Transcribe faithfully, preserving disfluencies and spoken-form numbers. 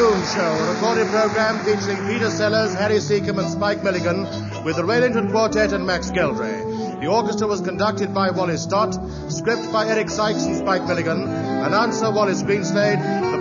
Moon Show, a recorded program featuring Peter Sellers, Harry Seacombe, and Spike Milligan, with the Raylington Quartet and Max Geldray. The orchestra was conducted by Wally Stott, script by Eric Sykes and Spike Milligan, announcer Wallace Greenslade,